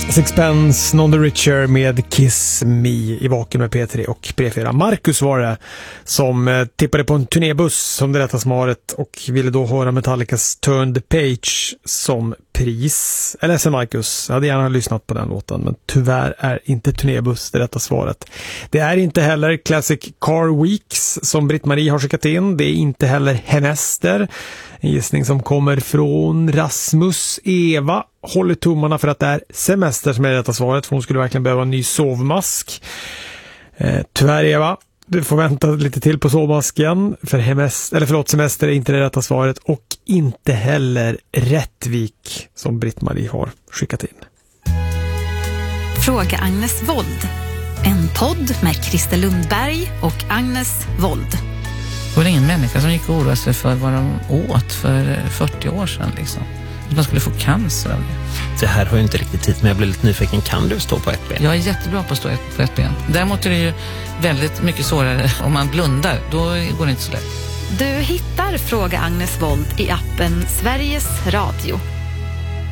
Sixpence, None the Richer med Kiss Me i Vaken med P3 och P4. Marcus var det som tippade på en turnébuss som det rätta svaret och ville då höra Metallicas Turn the Page som pris. Jag är ledsen Marcus, jag hade gärna lyssnat på den låten, men tyvärr är inte turnébuss det rätta svaret. Det är inte heller Classic Car Weeks som Britt-Marie har skickat in. Det är inte heller Hemester. En gissning som kommer från Rasmus Eva. Håller tummarna för att det är semester som är det rätta svaret, för hon skulle verkligen behöva en ny sovmask. Tyvärr Eva, du får vänta lite till på sovmasken, för semester är inte det rätta svaret, och inte heller Rättvik som Britt-Marie har skickat in. Fråga Agnes Wold. En podd med Christer Lundberg och Agnes Wold. Det var ingen människa som gick och oroade sig för vad de åt för 40 år sedan liksom. Man skulle få cancer av det. Det här har ju inte riktigt tid, men jag blir lite nyfiken. Kan du stå på ett ben? Jag är jättebra på att stå på ett ben. Däremot är det ju väldigt mycket svårare om man blundar. Då går det inte så lätt. Du hittar Fråga Agnes Wold i appen Sveriges Radio.